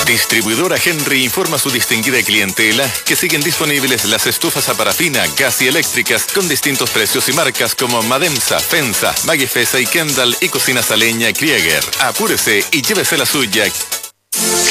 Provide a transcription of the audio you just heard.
Distribuidora Henry informa a su distinguida clientela que siguen disponibles las estufas a parafina, gas y eléctricas con distintos precios y marcas como Mademsa, Fensa, Magifesa y Kendall y cocinas a leña Krieger. Apúrese y llévese la suya.